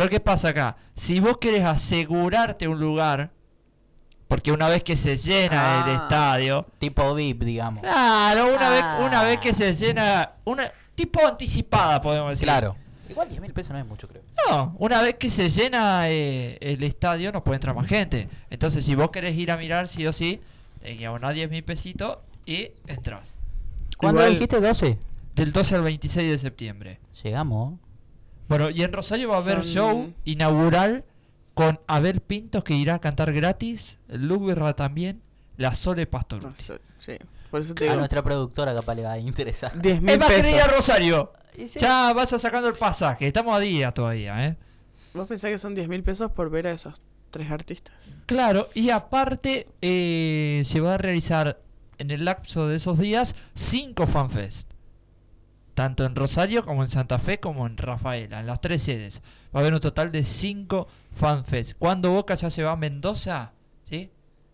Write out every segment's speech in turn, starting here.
Pero ¿qué pasa acá? Si vos querés asegurarte un lugar, porque una vez que se llena el estadio, Tipo VIP, digamos. claro, una vez que se llena, una tipo anticipada podemos decir. Claro. Igual 10.000 pesos no es mucho, creo. No, una vez que se llena el estadio no puede entrar más gente. Entonces si vos querés ir a mirar sí o sí, tenés que abonar 10.000 pesitos y entras. ¿Cuándo Igual- dijiste 12? Del 12 al 26 de septiembre. Llegamos. Bueno, y en Rosario va a haber Son- show inaugural con Abel Pintos, que irá a cantar gratis, Lugberra también, la Sole Pastorucci. No sé, sí. Por eso te A digo, nuestra productora capaz le va a interesar. 10.000 Es más, querés ir a pesos. Rosario. Y sí. Ya vas a sacando el pasaje, estamos a día todavía, ¿eh? ¿Vos pensás que son 10.000 pesos por ver a esos 3 artistas? Claro, y aparte se va a realizar en el lapso de esos días 5 fanfest. Tanto en Rosario como en Santa Fe como en Rafaela, en las 3 sedes. Va a haber un total de 5 fanfest. Cuando Boca ya se va a Mendoza, ¿sí?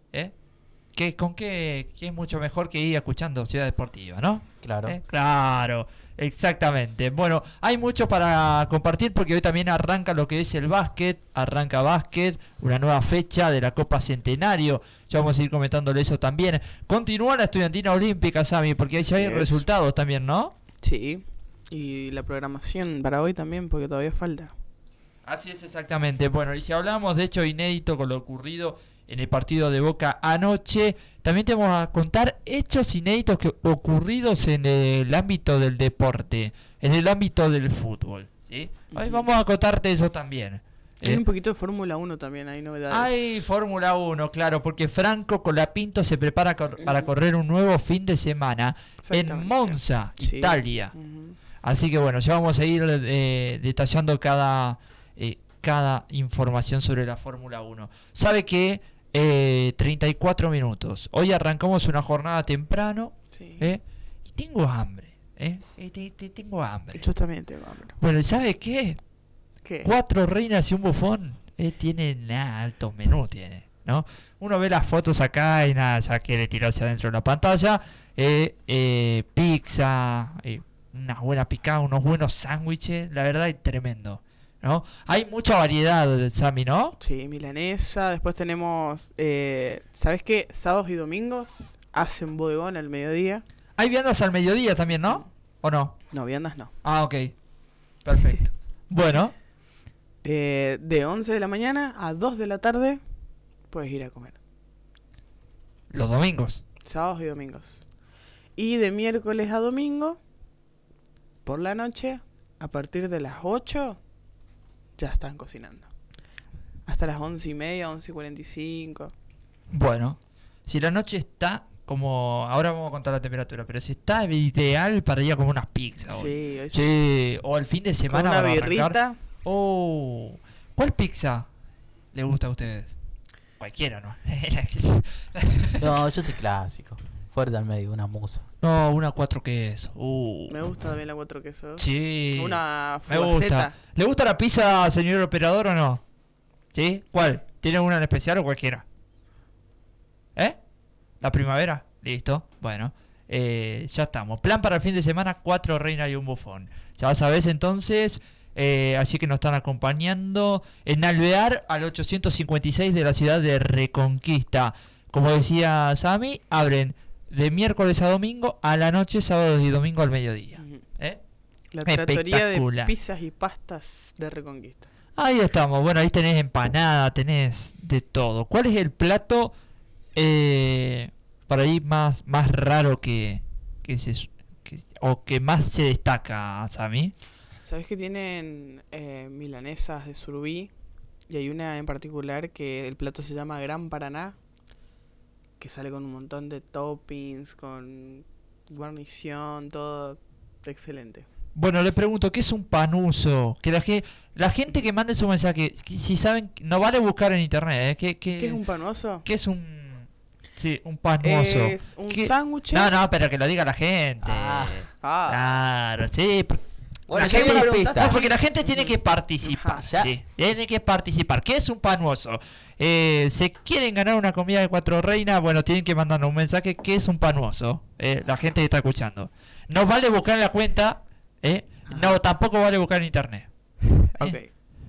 ¿Con qué es mucho mejor que ir escuchando Ciudad Deportiva, ¿no? Claro. Claro, exactamente. Bueno, hay mucho para compartir porque hoy también arranca lo que es el básquet, arranca básquet, una nueva fecha de la Copa Centenario. Ya vamos a ir comentándole eso también. Continúa la estudiantina olímpica, Sami, porque ahí ya hay Así es. resultados también, ¿no? Sí. Y la programación para hoy también, porque todavía falta. Así es exactamente. Bueno, y si hablamos de hecho inédito con lo ocurrido en el partido de Boca anoche, también te vamos a contar hechos inéditos ocurridos en el ámbito del deporte, en el ámbito del fútbol, ¿sí? Hoy Ujú. vamos a contarte eso también. Hay un poquito de Fórmula 1 también, hay novedades. Hay Fórmula 1, claro, porque Franco Colapinto se prepara para correr un nuevo fin de semana en Exactamente. Monza, Sí. Italia. Ujú. Así que bueno, ya vamos a ir detallando cada información sobre la Fórmula 1. Sabe que 34 minutos. Hoy arrancamos una jornada temprano, Sí. y tengo hambre, tengo hambre. Yo también tengo hambre. Bueno, ¿y sabe qué? ¿Qué? 4 reinas y un bufón. Tiene altos menús, tiene, ¿no? Uno ve las fotos acá y nada, ya quiere tirarse adentro de la pantalla. Pizza, una buena picada, unos buenos sándwiches, la verdad, es tremendo, ¿no? Hay mucha variedad, Sammy, ¿no? Sí, milanesa. Después tenemos, ¿sabes qué? Sábados y domingos hacen bodegón al mediodía. Hay viandas al mediodía también, ¿no? ¿O no? No, viandas no. Ah, ok. Perfecto. Bueno, De 11 de la mañana a 2 de la tarde puedes ir a comer. los domingos. Sábados y domingos. Y de miércoles a domingo, por la noche, a partir de las 8, ya están cocinando. Hasta las 11:30, 11:45. Bueno, si la noche está como... Ahora vamos a contar la temperatura, pero si está ideal para ir a comer unas pizzas hoy. Sí, hoy sí. Sí, o el fin de Con semana una van a arrancar. birrita. Oh, ¿cuál pizza le gusta a ustedes? Cualquiera, ¿no? No, yo soy clásico. Fuerte al medio, una musa. No, una 4 quesos. Me gusta también la 4 quesos. Sí. Una me gusta. fugaceta. ¿Le gusta la pizza, señor operador, o no? ¿Sí? ¿Cuál? ¿Tiene una en especial o cualquiera? ¿La primavera? Listo. Bueno, ya estamos. Plan para el fin de semana, 4 reinas y un bufón. Ya sabes entonces, así que nos están acompañando en Alvear al 856 de la ciudad de Reconquista. Como decía Sammy, abren de miércoles a domingo a la noche, sábados y domingo al mediodía. Ujú. ¿Eh? La trattoria de Espectacular. pizzas y pastas de Reconquista. Ahí estamos. Bueno, ahí tenés empanada, tenés de todo. ¿Cuál es el plato para ahí más raro o que más se destaca, Sammy? ¿Sabes que tienen milanesas de surubí? Y hay una en particular que el plato se llama Gran Paraná, que sale con un montón de toppings, con guarnición, todo excelente. Bueno, le pregunto, ¿qué es un panuso? Que la gente que mande su mensaje, si saben, no vale buscar en internet, ¿eh? ¿Qué es un panuoso? ¿Qué es un... Sí, un panuso? Es un ¿Qué? sándwich. No, pero que lo diga la gente. Ah. Claro, sí. Bueno, La ya gente- me preguntaste. pista. No, porque la gente tiene que participar. Ajá. ¿sí? Tiene que participar. ¿Qué es un panuoso? ¿Se quieren ganar una comida de 4 reinas? Bueno, tienen que mandarnos un mensaje. ¿Qué es un panuoso? La gente que está escuchando. No vale buscar en la cuenta. No, tampoco vale buscar en internet. Ok.